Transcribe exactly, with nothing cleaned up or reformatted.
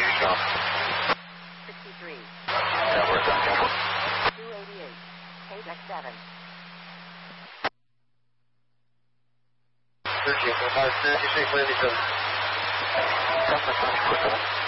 yourself. sixty-three. That works out. two eighty-eight. K X seven. thirteen, five, thirty-six, ninety-seven.